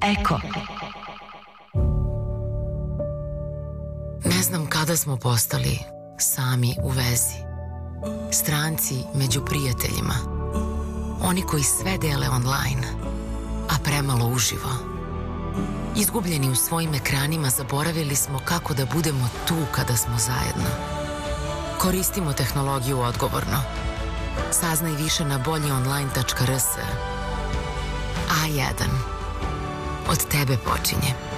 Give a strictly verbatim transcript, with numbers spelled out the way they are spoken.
Eko. Ne znam kada smo postali sami u vezi. Stranci među prijateljima. Oni koji sve dele online, a premalo uživo. Izgubljeni u svojim ekranima, zaboravili smo kako da budemo tu kada smo zajedno. Koristimo tehnologiju odgovorno. Saznaj više na bolji online tačka r s. A jedan. Od tebe počinje.